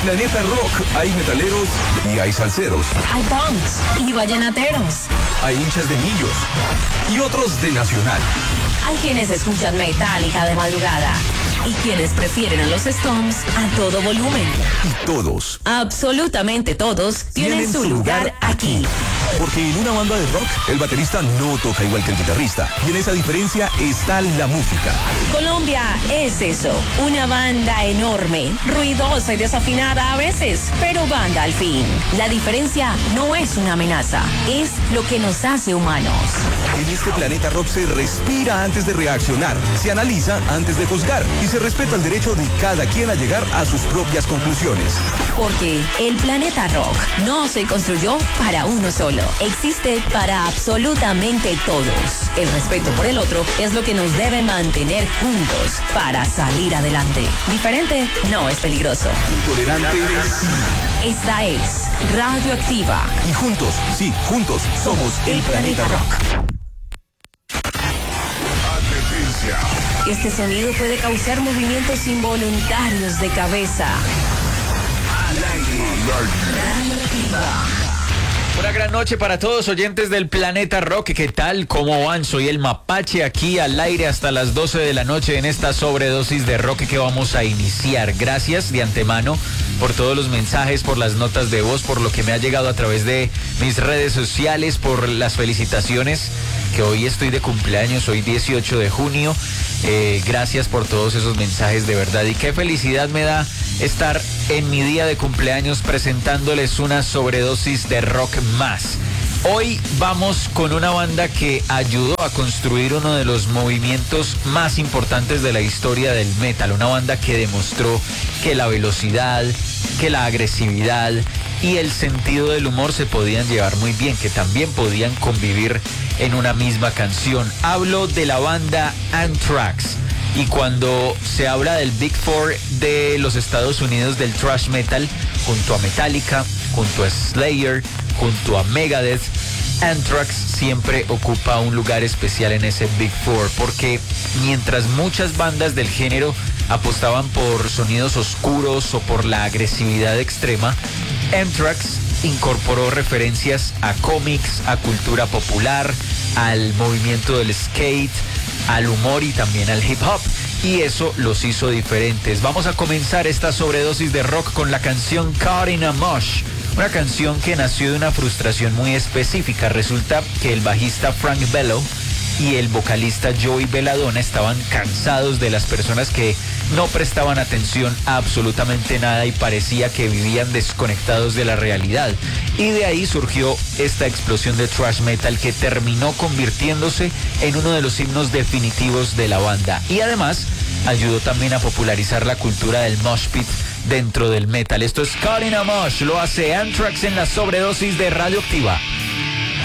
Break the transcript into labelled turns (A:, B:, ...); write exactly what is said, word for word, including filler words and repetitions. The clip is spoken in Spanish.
A: Planeta Rock hay metaleros y hay salseros.
B: Hay punks y vallenateros.
A: Hay hinchas de Millos y otros de Nacional.
B: Hay quienes escuchan Metallica de madrugada y quienes prefieren a los Stones a todo volumen.
A: Y todos,
B: absolutamente todos, tienen, tienen su lugar, lugar aquí.
A: Porque en una banda de rock, el baterista no toca igual que el guitarrista. Y en esa diferencia está la música.
B: Colombia es eso, una banda enorme, ruidosa y desafinada a veces, pero banda al fin. La diferencia no es una amenaza, es lo que nos hace humanos.
A: En este planeta rock se respira antes de reaccionar, se analiza antes de juzgar y se respeta el derecho de cada quien a llegar a sus propias conclusiones.
B: Porque el planeta rock no se construyó para uno solo. Existe para absolutamente todos. El respeto por el otro es lo que nos debe mantener juntos para salir adelante. Diferente no es peligroso.
A: Intolerante sí.
B: Esta es Radioactiva.
A: Y juntos, sí, juntos somos el planeta rock.
B: Este sonido puede causar movimientos involuntarios de cabeza. Radioactiva.
C: Una gran noche para todos oyentes del Planeta Rock. ¿Qué tal? ¿Cómo van? Soy el Mapache aquí al aire hasta las doce de la noche en esta sobredosis de rock que vamos a iniciar. Gracias de antemano por todos los mensajes, por las notas de voz, por lo que me ha llegado a través de mis redes sociales, por las felicitaciones, que hoy estoy de cumpleaños, hoy dieciocho de junio. Eh, gracias por todos esos mensajes, de verdad. Y qué felicidad me da estar en mi día de cumpleaños presentándoles una sobredosis de rock más. Hoy vamos con una banda que ayudó a construir uno de los movimientos más importantes de la historia del metal. Una banda que demostró que la velocidad, que la agresividad y el sentido del humor se podían llevar muy bien, que también podían convivir en una misma canción. Hablo de la banda Anthrax. Y cuando se habla del Big Four de los Estados Unidos del thrash metal, junto a Metallica, junto a Slayer, junto a Megadeth, Anthrax siempre ocupa un lugar especial en ese Big Four, porque mientras muchas bandas del género apostaban por sonidos oscuros o por la agresividad extrema, Anthrax incorporó referencias a cómics, a cultura popular, al movimiento del skate, al humor y también al hip hop, y eso los hizo diferentes. Vamos a comenzar esta sobredosis de rock con la canción Caught in a Mosh, una canción que nació de una frustración muy específica. Resulta que el bajista Frank Bello y el vocalista Joey Belladonna estaban cansados de las personas que no prestaban atención a absolutamente nada y parecía que vivían desconectados de la realidad. Y de ahí surgió esta explosión de thrash metal que terminó convirtiéndose en uno de los himnos definitivos de la banda. Y además ayudó también a popularizar la cultura del mosh pit dentro del metal. Esto es Caught in a Mosh, lo hace Anthrax en la sobredosis de Radioactiva.